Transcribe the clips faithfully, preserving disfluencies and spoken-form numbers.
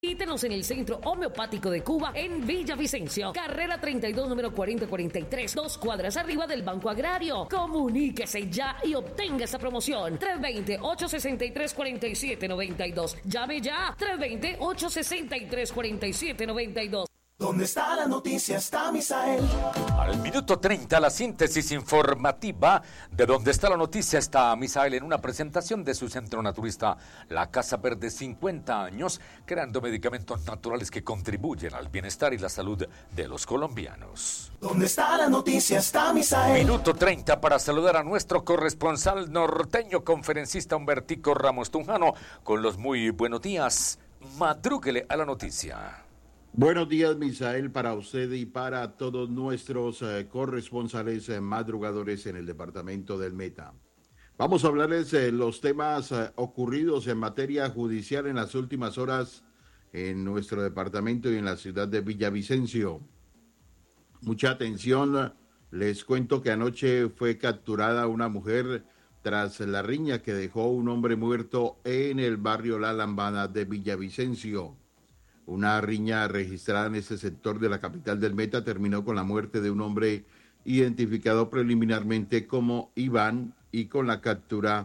Visítenos en el Centro Homeopático de Cuba en Villavicencio, carrera treinta y dos, número cuarenta cuarenta y tres, dos cuadras arriba del Banco Agrario. Comuníquese ya y obtenga esa promoción. tres dos cero, ocho seis tres, cuatro siete nueve dos. Llame ya. tres dos cero, ocho seis tres, cuatro siete nueve dos. ¿Dónde está la noticia? Está Misael. Al minuto treinta, la síntesis informativa de Donde está la noticia está Misael en una presentación de su centro naturista, la Casa Verde, cincuenta años, creando medicamentos naturales que contribuyen al bienestar y la salud de los colombianos. ¿Dónde está la noticia? Está Misael. Minuto treinta para saludar a nuestro corresponsal norteño, conferencista Humbertico Ramos Tunjano, con los muy buenos días. Madrúguele a la noticia. Buenos días, Misael, para usted y para todos nuestros eh, corresponsales eh, madrugadores en el departamento del Meta. Vamos a hablarles de eh, los temas eh, ocurridos en materia judicial en las últimas horas en nuestro departamento y en la ciudad de Villavicencio. Mucha atención, les cuento que anoche fue capturada una mujer tras la riña que dejó un hombre muerto en el barrio La Lambada de Villavicencio. Una riña registrada en ese sector de la capital del Meta terminó con la muerte de un hombre identificado preliminarmente como Iván y con la captura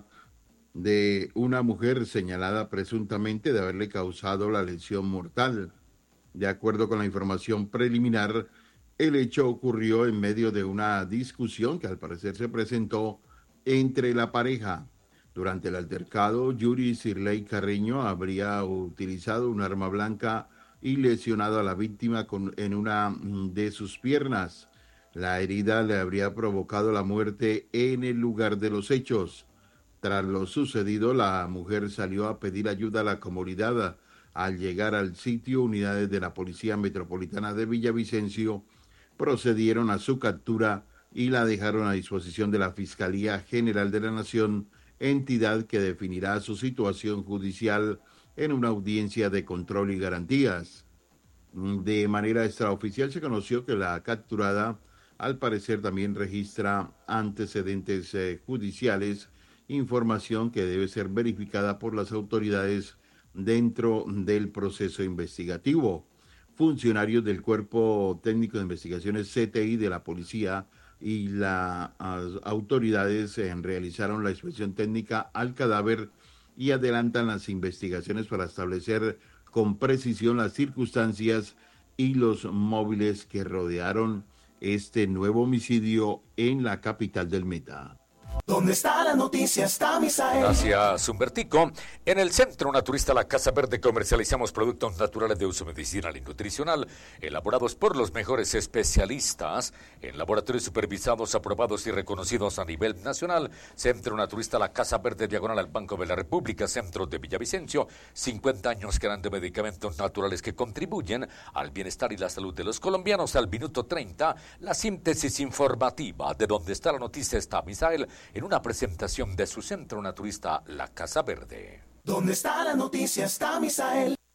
de una mujer señalada presuntamente de haberle causado la lesión mortal. De acuerdo con la información preliminar, el hecho ocurrió en medio de una discusión que al parecer se presentó entre la pareja. Durante el altercado, Yuri Sirley Carreño habría utilizado un arma blanca y lesionado a la víctima con, en una de sus piernas. La herida le habría provocado la muerte en el lugar de los hechos. Tras lo sucedido, la mujer salió a pedir ayuda a la comunidad. Al llegar al sitio, unidades de la Policía Metropolitana de Villavicencio procedieron a su captura y la dejaron a disposición de la Fiscalía General de la Nación, entidad que definirá su situación judicial en una audiencia de control y garantías. De manera extraoficial se conoció que la capturada al parecer también registra antecedentes eh, judiciales, información que debe ser verificada por las autoridades dentro del proceso investigativo. Funcionarios del Cuerpo Técnico de Investigaciones C T I de la Policía y las autoridades eh, realizaron la inspección técnica al cadáver y adelantan las investigaciones para establecer con precisión las circunstancias y los móviles que rodearon este nuevo homicidio en la capital del Meta. ¿Dónde está la noticia? Está Misael. Gracias, Humbertico. En el Centro Naturista La Casa Verde comercializamos productos naturales de uso medicinal y nutricional, elaborados por los mejores especialistas en laboratorios supervisados, aprobados y reconocidos a nivel nacional. Centro Naturista La Casa Verde, diagonal al Banco de la República, centro de Villavicencio. cincuenta años creando medicamentos naturales que contribuyen al bienestar y la salud de los colombianos. Al minuto treinta, la síntesis informativa de Donde está la noticia está Misael, en una presentación de su centro naturista La Casa Verde. ¿Dónde está la noticia? Está Misael.